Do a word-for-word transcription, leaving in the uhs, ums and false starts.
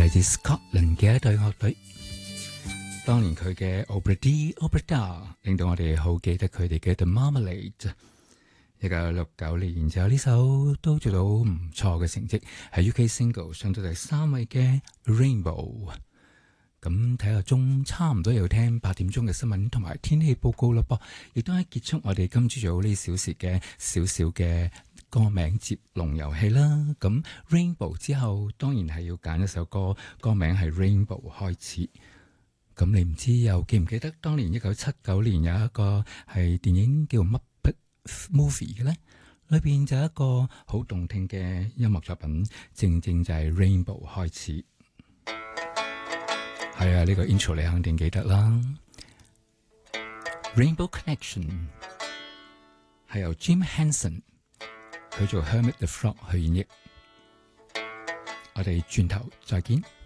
嚟自 Scotland 嘅一隊樂隊。當年佢嘅 Obra Dee Obra Da 令到我哋好記得佢哋嘅 The Marmalade。一九六九年就有呢首都做到唔錯嘅成績，係 U K Single 上到第三位嘅 Rainbow。咁睇下鐘差唔多要聽八點鐘嘅新聞同埋天氣報告啦噃，亦都係結束我哋今朝早呢小時嘅少少嘅歌名接龍遊戲啦。咁 Rainbow 之後當然係要揀一首歌，歌名係 Rainbow 開始。咁你唔知又記唔記得當年一九七九年有一個係電影叫 Muppet Movie 嘅咧，裏邊就有一個好動聽嘅音樂作品，正正就係 Rainbow 開始。係啊，呢個 intro 你肯定記得啦。Rainbow Connection 係由 Jim Henson 佢做 Hermit the Frog 去演繹。我哋轉頭再見。